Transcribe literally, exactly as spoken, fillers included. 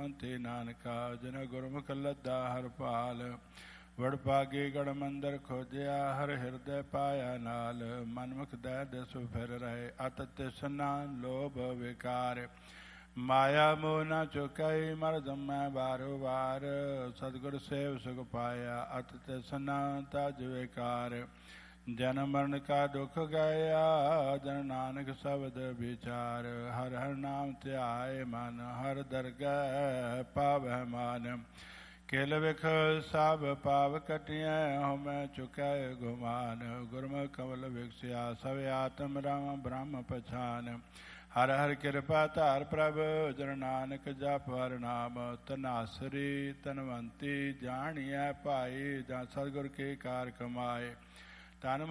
ਗੁਣਵੰਤੀ ਨਾਨਕਾ ਜਿਨ ਗੁਰਮੁਖ ਲੱਦਾ ਹਰ ਪਾਲ ਵਡਭਾਗੀ ਗੜ ਮੰਦਰ ਖੋਜਿਆ ਹਰ ਹਿਰਦੈ ਪਾਇਆ ਨਾਲ ਮਨਮੁਖ ਦੈ ਦਿਸ ਫਿਰ ਰਹੇ ਅਤ ਤਿਸਨਾ ਲੋਭ ਵਿਕਾਰ ਮਾਇਆ ਮੋਹ ਨ ਚੁਕਈ ਮਰ ਜਮੈ ਬਾਰੋ ਬਾਰ ਸਤਿਗੁਰ ਸੇਵ ਸੁਖ ਪਾਇਆ ਅਤ ਤਿਸਨਾ ਤਜ ਵਿਕਾਰ ਜਨਮ ਮਰਨ ਕਾ ਦੁਖ ਗਇਆ ਜਨ ਨਾਨਕ ਸ਼ਬਦ ਵਿਚਾਰ ਹਰ ਹਰ ਨਾਮ ਧਿਆਏ ਮਨ ਹਰ ਦਰਗਹਿ ਪਾਵਹਿ ਮਾਨ ਕਿਲ ਵਿਖ ਸਭ ਪਾਵ ਕਟਿਐ ਹਉਮੈ ਚੁਕੈ ਗੁਮਾਨ ਗੁਰਮੁਖ ਕਮਲ ਵਿਗਸਿਆ ਸਭ ਆਤਮ ਰਾਮ ਬ੍ਰਹਮ ਪਛਾਨ ਹਰ ਹਰ ਕਿਰਪਾ ਧਾਰ ਪ੍ਰਭ ਜਨ ਨਾਨਕ ਜਪ ਹਰ ਨਾਮ ਧਨਾਸਰੀ ਧਨਵੰਤੀ ਜਾਣੀਐ ਭਾਈ ਜਾਂ ਸਤਿਗੁਰ ਕੀ ਕਾਰ ਕਮਾਏ ਧਨ